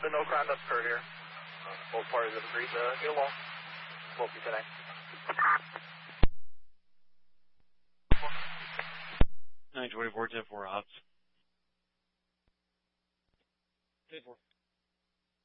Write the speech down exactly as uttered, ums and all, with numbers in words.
been no crime that's occurred here. Uh, both parties have agreed to get along. Hope you connect. nine twenty-four, ten four, ops. ten four.